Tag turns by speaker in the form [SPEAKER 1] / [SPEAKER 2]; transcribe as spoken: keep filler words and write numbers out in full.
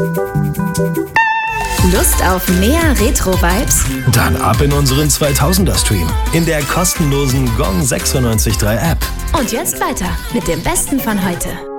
[SPEAKER 1] Lust auf mehr Retro-Vibes?
[SPEAKER 2] Dann ab in unseren zweitausender-Stream in der kostenlosen Gong sechsundneunzig Komma drei App.
[SPEAKER 1] Und jetzt weiter mit dem Besten von heute.